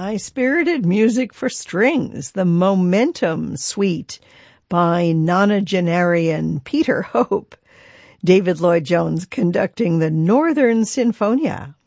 High-spirited music for strings, the Momentum Suite by nonagenarian Peter Hope. David Lloyd Jones conducting the Northern Sinfonia.